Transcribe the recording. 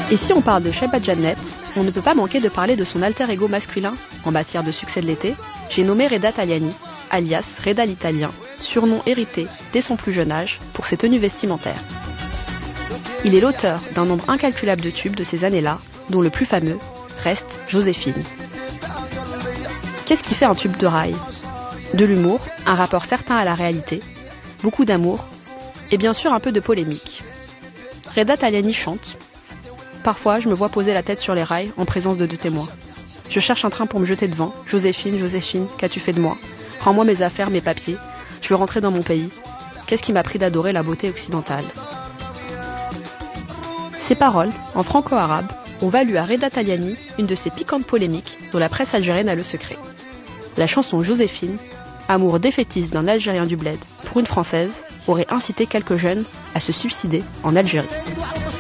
Et si on parle de Cheba Jannet, on ne peut pas manquer de parler de son alter ego masculin en matière de succès de l'été. J'ai nommé Reda Taliani, alias Reda l'Italien, surnom hérité dès son plus jeune âge pour ses tenues vestimentaires. Il est l'auteur d'un nombre incalculable de tubes de ces années-là, dont le plus fameux reste Joséphine. Qu'est-ce qui fait un tube de rail ? De l'humour, un rapport certain à la réalité, beaucoup d'amour et bien sûr un peu de polémique. Reda Taliani chante. Parfois, je me vois poser la tête sur les rails en présence de 2 témoins. Je cherche un train pour me jeter devant. Joséphine, Joséphine, qu'as-tu fait de moi ? Rends-moi mes affaires, mes papiers. Je veux rentrer dans mon pays. Qu'est-ce qui m'a pris d'adorer la beauté occidentale ? Ces paroles, en franco-arabe, ont valu à Reda Taliani une de ces piquantes polémiques dont la presse algérienne a le secret. La chanson Joséphine, amour défaitiste d'un Algérien du bled pour une Française, aurait incité quelques jeunes à se suicider en Algérie.